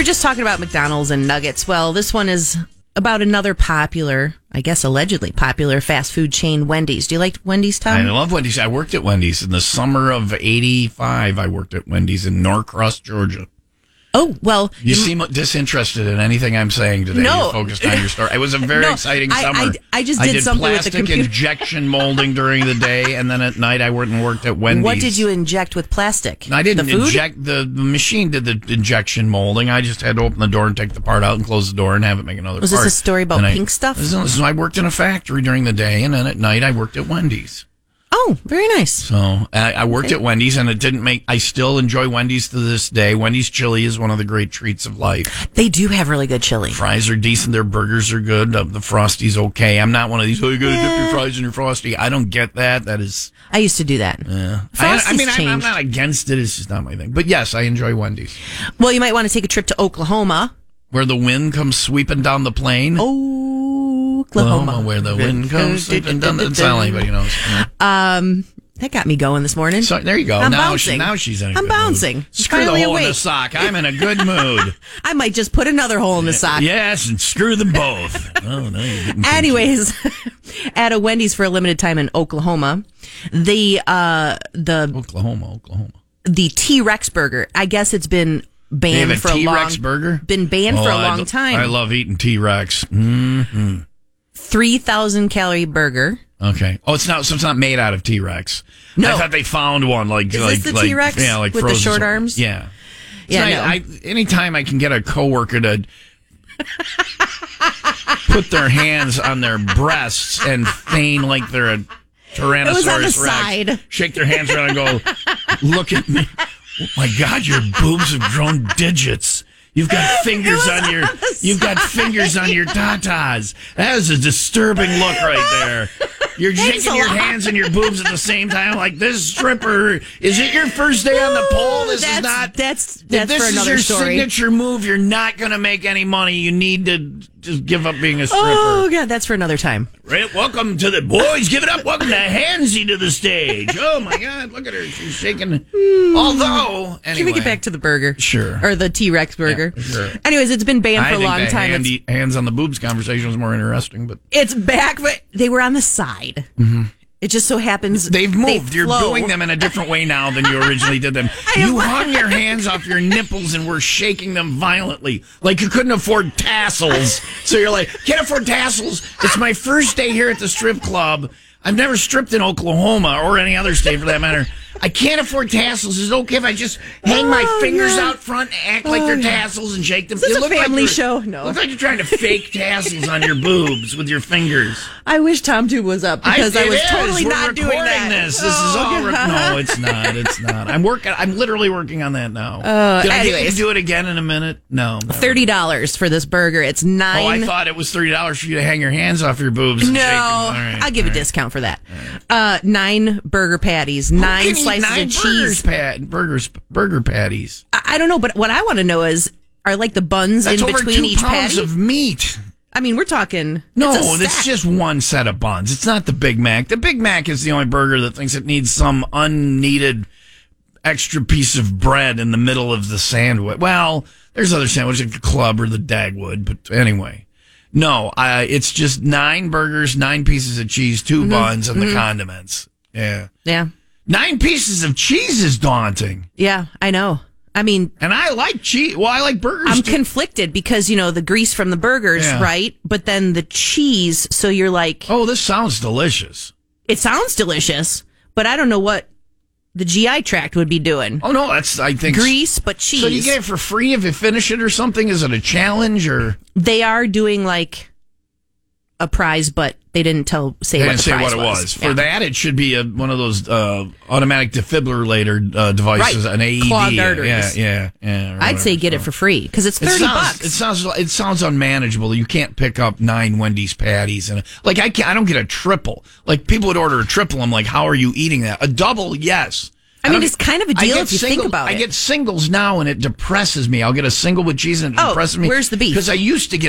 just talking about McDonald's and nuggets. Well, this one is about another popular, I guess allegedly popular, fast food chain, Wendy's. Do you like Wendy's, Tom? I love Wendy's. I worked at Wendy's in the summer of '85. I worked at Wendy's in Norcross, Georgia. Oh, well. You seem disinterested in anything I'm saying today. No. You're focused on your story. It was a very exciting summer. I just did something with the computer. Plastic injection molding during the day, and then at night I went and worked at Wendy's. What did you inject with plastic? I didn't inject. The machine did the injection molding. I just had to open the door and take the part out and close the door and have it make another part. Was this a story about pink stuff? So I worked in a factory during the day, and then at night I worked at Wendy's. Oh, very nice. So I worked at Wendy's, and it didn't make. I still enjoy Wendy's to this day. Wendy's chili is one of the great treats of life. They do have really good chili. Fries are decent. Their burgers are good. The Frosty's okay. I'm not one of these. Oh, you got to dip your fries in your Frosty. I don't get that. That is. I used to do that. Yeah. Frosty's changed. I'm not against it. It's just not my thing. But yes, I enjoy Wendy's. Well, you might want to take a trip to Oklahoma, where the wind comes sweeping down the plain. Oklahoma, where the wind comes sweeping down. That's all anybody knows. That got me going this morning. So there you go. I'm now bouncing. Now she's in a I'm good bouncing. mood. Screw the hole in the sock. I'm in a good mood. I might just put another hole in the sock. Yes, and screw them both. Oh, no, you're getting Anyways, at a Wendy's for a limited time in Oklahoma, the Oklahoma. The T-Rex burger. I guess it's been banned for a long T-Rex burger? Been banned for a long time. I love eating T-Rex. Mm-hmm. 3,000 calorie burger. Okay. Oh, it's not made out of T-Rex. No. I thought they found one Is this the T-Rex? Yeah, like with frozen the short arms? Yeah. Yeah. No. Anytime I can get a coworker to put their hands on their breasts and feign like they're a Tyrannosaurus it was on the Rex, side. Shake their hands around and go, look at me. Oh my God, your boobs have grown digits. You've got fingers on your tatas. That is a disturbing look right there. You're shaking your hands and your boobs at the same time like this stripper. Is it your first day on the pole? That's for another story. If this is your signature move, you're not going to make any money. You need to just give up being a stripper. Oh, God, that's for another time. Right, welcome to the boys. Give it up. Welcome to Hansy to the stage. Oh, my God. Look at her. She's shaking. Although, anyway. Can we get back to the burger? Sure. Or the T-Rex burger? Yeah, sure. Anyways, it's been banned for a long time. Hands on the boobs conversation was more interesting, but it's back, but they were on the side. Mm-hmm. It just so happens they've moved. You're doing them in a different way now than you originally did them. You hung your hands off your nipples and were shaking them violently, like you couldn't afford tassels. So you're like, can't afford tassels. It's my first day here at the strip club. I've never stripped in Oklahoma or any other state for that matter. I can't afford tassels. Is it okay if I just hang my fingers out front and act like they're tassels and shake them? Is this a family show? No. Looks like you're trying to fake tassels on your boobs with your fingers. I wish Tom Tube was up because I was totally not doing that. This is all. No, it's not. It's not. I'm literally working on that now. Did I get you to do it again in a minute? No. $30 for this burger. It's $9. Oh, I thought it was $30 for you to hang your hands off your boobs. And no, shake them. All right, I'll give a discount for that. 9 burger patties, 9 slices of cheese. Burger patties. I don't know, but what I want to know is, are like the buns in between each patty? That's over 2 pounds of meat. I mean, we're talking. No, it's just one set of buns. It's not the Big Mac. The Big Mac is the only burger that thinks it needs some unneeded extra piece of bread in the middle of the sandwich. Well, there's other sandwiches like the Club or the Dagwood, but anyway. No, it's just 9 burgers, 9 pieces of cheese, 2 buns, and the condiments. Yeah. Yeah. 9 pieces of cheese is daunting. Yeah, I know. I mean, and I like cheese. Well, I like burgers. I'm conflicted because, the grease from the burgers, right? But then the cheese, so you're like, oh, this sounds delicious. It sounds delicious, but I don't know what the GI tract would be doing. Oh, no, I think grease, but cheese. So you get it for free if you finish it or something? Is it a challenge or? They are doing like a prize, but they didn't say what it was. For that, it should be one of those automatic defibrillator devices, an AED. Clogged arteries. Yeah. I'd say get it for free because it's $30. It sounds unmanageable. You can't pick up 9 Wendy's patties and I don't get a triple. Like people would order a triple. I'm like, how are you eating that? A double, yes. I mean, it's kind of a deal if you think about it. I get singles now, and it depresses me. I'll get a single with cheese, and it depresses me. Where's the beef? Because I used to get